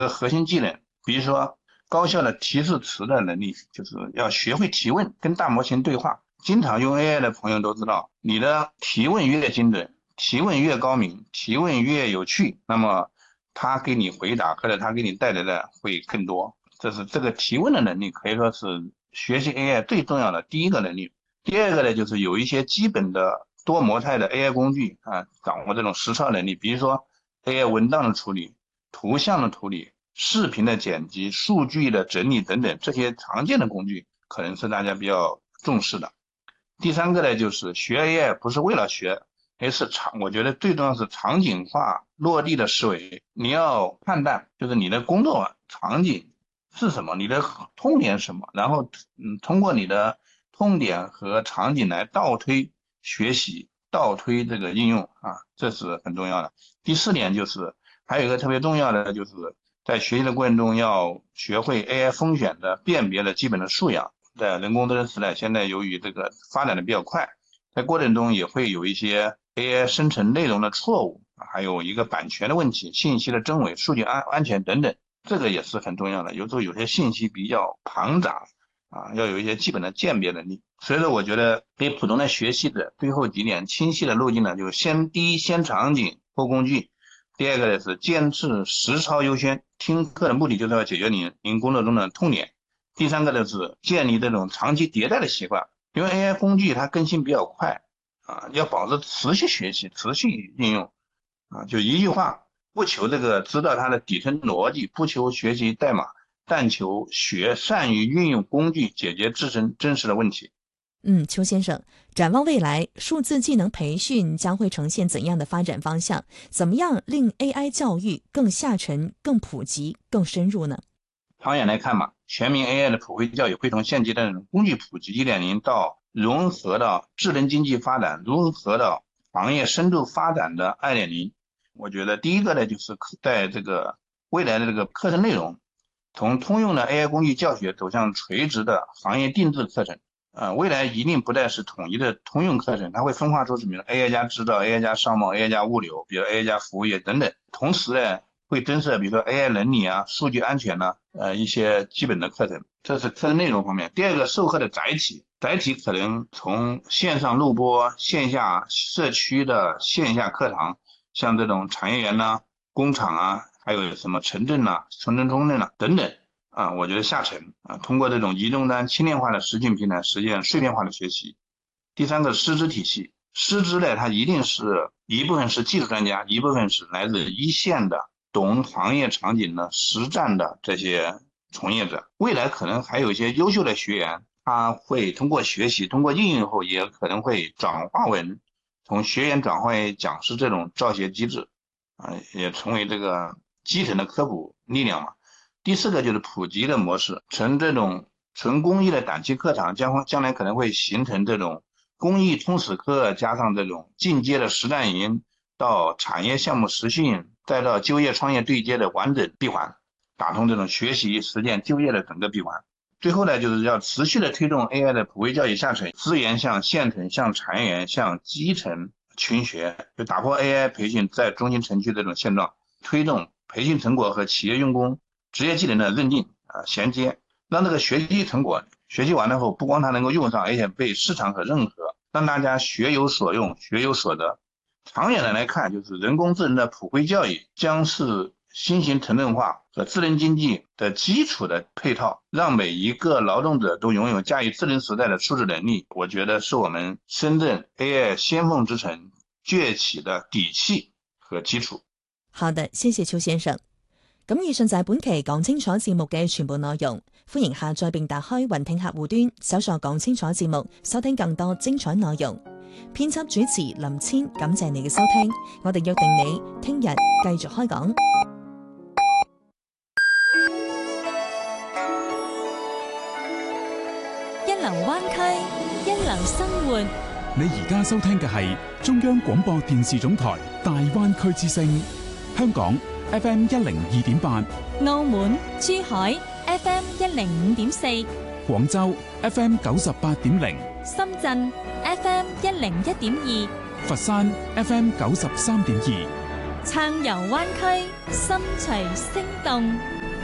核心技能，比如说高效的提示词的能力，就是要学会提问，跟大模型对话。经常用 AI 的朋友都知道，你的提问越精准，提问越高明，提问越有趣，那么他给你回答或者他给你带来的会更多。这是这个提问的能力，可以说是学习 AI 最重要的第一个能力。第二个呢，就是有一些基本的多模态的 AI 工具啊，掌握这种实操能力，比如说 AI 文档的处理、图像的处理、视频的剪辑、数据的整理等等，这些常见的工具可能是大家比较重视的。第三个呢，就是学 AI 不是为了学，而是我觉得最重要是场景化落地的思维。你要判断，就是你的工作场景是什么，你的痛点是什么，然后通过你的痛点和场景来倒推学习，倒推这个应用啊，这是很重要的。第四点就是还有一个特别重要的，就是在学习的过程中要学会 AI 风险的辨别的基本的素养。在人工智能时代，现在由于这个发展的比较快，在过程中也会有一些 AI 生成内容的错误，还有一个版权的问题、信息的真伪、数据安全等等，这个也是很重要的。有时候有些信息比较庞杂啊，要有一些基本的鉴别能力。所以说，我觉得给普通的学习者最后几点清晰的路径呢，就是第一先场景后工具，第二个呢是坚持实操优先。听课的目的就是要解决您工作中的痛点。第三个呢是建立这种长期迭代的习惯，因为 AI 工具它更新比较快啊，要保持持续学习、持续应用啊。就一句话，不求这个知道它的底层逻辑，不求学习代码，但求善于运用工具解决自身真实的问题。 邱先生，展望未来，数字技能培训将会呈现怎样的发展方向？怎么样令 AI 教育更下沉、更普及、更深入呢？ 长远来看嘛，全民 AI 的普惠教育会从现阶段的工具普及1.0到融合到智能经济发展，融合到行业深度发展的2.0。我觉得第一个呢，就是在这个未来的这个课程内容，从通用的 AI 工具教学走向垂直的行业定制课程。未来一定不再是统一的通用课程，它会分化出什么 AI 加制造、AI 加商贸、AI 加物流，比如 AI 加服务业等等。同时呢，会增设比如说 AI 伦理啊、数据安全呐、一些基本的课程，这是课程内容方面。第二个，授课的载体可能从线上录播、线下社区的线下课堂，像这种产业园呐、工厂啊，还有什么城镇呐、城镇中镇呐等等。我觉得下沉啊，通过这种移动端轻量化的实境平台实现碎片化的学习。第三个，师资体系，师资呢，它一定是一部分是技术专家，一部分是来自一线的懂行业场景的实战的这些从业者。未来可能还有一些优秀的学员，他会通过学习，通过应用后，也可能会转化为从学员转化为讲师这种教学机制也成为这个基层的科普力量嘛。第四个就是普及的模式，从这种纯公益的短期课堂，将来可能会形成这种公益通识课，加上这种进阶的实战营，到产业项目实训，再到就业创业对接的完整闭环，打通这种学习、实践、就业的整个闭环。最后呢，就是要持续的推动 AI 的普惠教育下沉，资源向县城、向产业园、向基层群学，就打破 AI 培训在中心城区这种现状，推动培训成果和企业用工职业技能的认定衔接，让这个学习成果学习完了后，不光它能够用上，而且被市场所认可，让大家学有所用，学有所得。长远的来看，就是人工智能的普惠教育将是新型城镇化和智能经济的基础的配套，让每一个劳动者都拥有驾驭智能时代的素质能力。我觉得是我们深圳 AI 先锋之城崛起的底气和基础。 好的，謝謝邱先生。咁以上就係本期講清楚節目嘅全部內容，歡迎下載並打開雲聽客戶端，搜索講清楚節目，收聽更多精彩內容。編輯主持林千，感謝你嘅收聽，我哋約定你聽日繼續開講。 一流灣區，一流生活。 你而家收聽嘅係中央廣播電視總台大灣區之聲，香港 FM 102.8， 澳門、珠海 FM 105.4， 廣州 FM 98.0， 深圳 FM 101.2， 佛山 FM 93.2。 撐遊灣區，心隨聲動。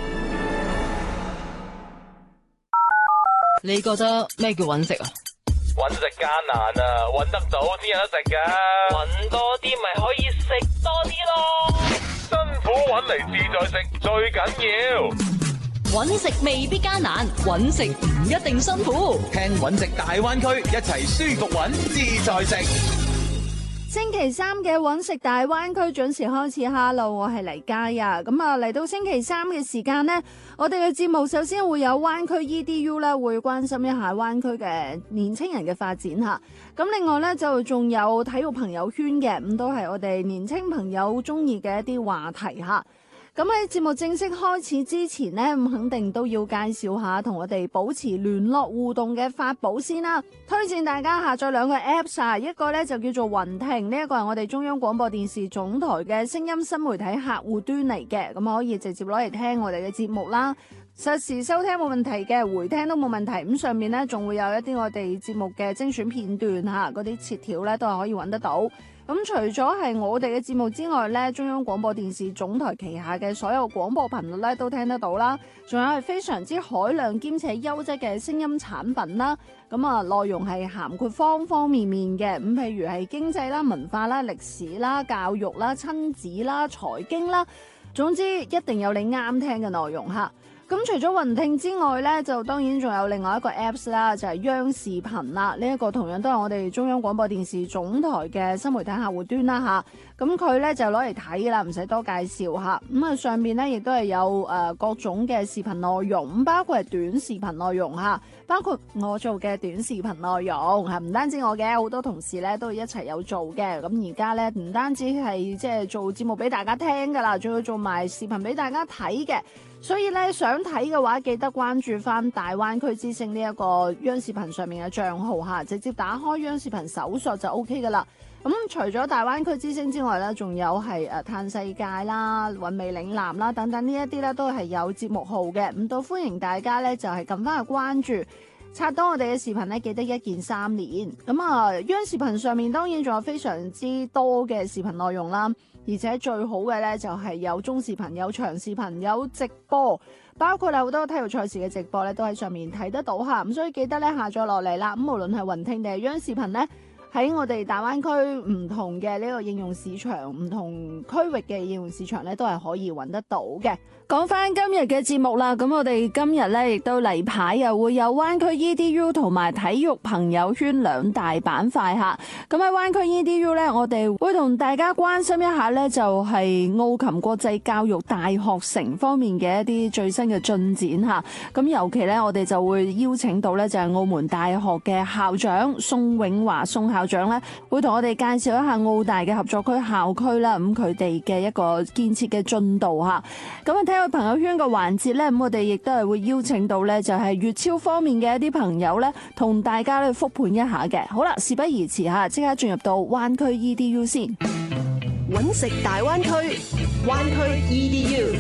你覺得咩叫揾食啊？ 揾食艱難啊，揾得到先有得食㗎。揾多啲咪可以食多啲咯。辛苦揾嚟自在食最緊要。 揾食未必艱難，揾食唔一定辛苦。 聽揾食大灣區，一齊舒服揾自在食。 星期三嘅揾食大灣區準時開始。Hello， 我係黎嘉呀。咁啊，嚟到星期三嘅時間呢，我哋嘅節目首先會有灣區 EDU 咧，會關心一下灣區嘅年青人嘅發展吓。咁另外呢，就仲有體育朋友圈嘅，咁都係我哋年青朋友中意嘅一啲話題吓。咁喺節目正式開始之前呢，咁肯定都要介紹下同我哋保持聯絡互動嘅法寶先啦。推薦大家下載兩個 Apps 啊，一個呢就叫做雲聽，呢一個係我哋中央廣播電視總台嘅聲音新媒體客戶端嚟嘅，咁可以直接攞嚟聽我哋嘅節目啦。實時收聽冇問題嘅，回聽都冇問題。咁上面呢仲會有一啲我哋節目嘅精選片段吓，嗰啲切條呢都係可以揾得到。咁除咗係我哋嘅節目之外呢，中央廣播電視總台旗下嘅所有廣播頻率呢都聽得到啦。仲有係非常之海量兼且優質嘅聲音產品啦。咁啊，內容係涵括方方面面嘅。咁譬如係經濟啦、文化啦、歷史啦、教育啦、親子啦、財經啦，總之一定有你啱聽嘅內容吓。咁除咗雲聽之外呢，就當然仲有另外一個 Apps 啦，就係央視頻啦。呢一個同樣都係我哋中央廣播電視總台嘅新媒體客戶端啦吓。咁佢呢就攞嚟睇啦，唔使多介紹吓。咁啊上面呢亦都係有各種嘅視頻內容，咁包括係短視頻內容吓，包括我做嘅短視頻內容係唔單止我嘅，好多同事呢都一齊有做嘅。咁而家呢唔單止係即係做節目俾大家聽噶啦，仲要做埋視頻俾大家睇嘅。所以咧，想睇嘅話，記得關注翻大灣區之聲呢一個央視頻上面嘅賬號吓，直接打開央視頻搜索就 OK 噶啦。咁除咗大灣區之聲之外咧，仲有係嘆世界啦、韻味嶺南啦等等呢一啲咧，都係有節目號嘅。咁都歡迎大家咧就係撳翻去關注。刷到我哋嘅視頻咧，記得一鍵3連。咁啊，央視頻上面當然仲有非常之多嘅視頻內容啦。而且最好嘅呢，就係有中視頻、有長視頻、有直播，包括好多體育賽事嘅直播呢，都喺上面睇得到吓。咁所以記得呢，下載落嚟啦。咁無論係雲聽定係央視頻呢，喺我哋大灣區唔同嘅呢個應用市場、唔同區域嘅應用市場呢，都係可以揾得到嘅。講翻今日嘅節目啦，咁我哋今日呢亦都例牌又會有灣區 EDU 同埋體育朋友圈兩大板塊吓。咁喺灣區 EDU 呢，我哋會同大家關心一下呢，就係奧琴國際教育大學城方面嘅一啲最新嘅進展吓。咁尤其呢，我哋就會邀請到呢，就係澳門大學嘅校長宋永華宋校長呢，會同我哋介紹一下澳大嘅合作區校區啦。咁佢哋嘅一個建設嘅進度吓。咁啊，體育朋友圈嘅環節呢，咁我哋亦都係會邀請到呢，就係粵超方面嘅一啲朋友呢，同大家呢復盤一下嘅。好啦，事不宜遲吓，即刻進入到灣區 EDU 先。 揾食大灣區，灣區 EDU。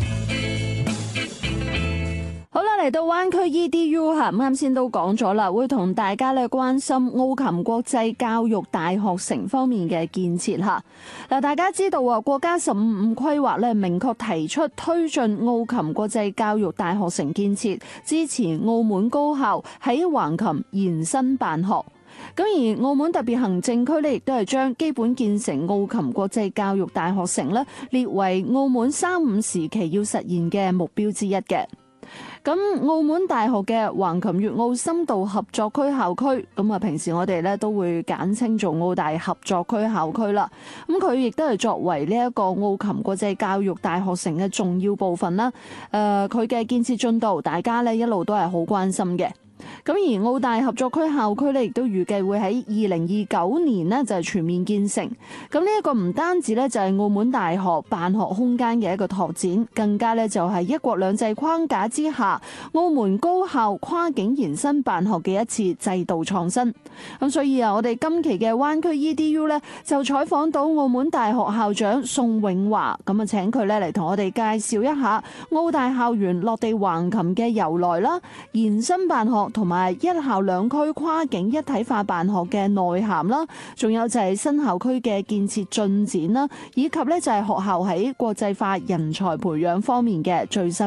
好啦，嚟到灣區 EDU 吓，啱先都講咗啦，會同大家咧關心奧琴國際教育大學城方面嘅建設吓。嗱，大家知道啊，國家15+5規劃咧明確提出推進奧琴國際教育大學城建設，支持澳門高校喺橫琴延伸辦學。咁而澳門特別行政區咧，亦都係將基本建成奧琴國際教育大學城咧列為澳門35時期要實現嘅目標之一嘅。咁澳門大學嘅橫琴粵澳深度合作區校區，咁啊平時我哋咧都會簡稱做澳大合作區校區啦。咁佢亦都係作為呢一個奧琴國際教育大學城嘅重要部分啦。佢嘅建設進度，大家咧一路都係好關心嘅。咁而澳大合作區校區咧，亦都預計會喺2029年呢就係全面建成。咁呢一個唔單止咧就係澳門大學辦學空間嘅一個拓展，更加咧就係一國兩制框架之下，澳門高校跨境延伸辦學嘅一次制度創新。咁所以啊，我哋今期嘅灣區 EDU 咧就採訪到澳門大學校長宋永華，咁啊請佢咧嚟同我哋介紹一下澳大校園落地橫琴嘅由來啦，延伸辦學學同埋一校兩區跨境一體化辦學嘅內涵啦，仲有就係新校區嘅建設進展啦，以及咧就係學校喺國際化人才培養方面嘅最新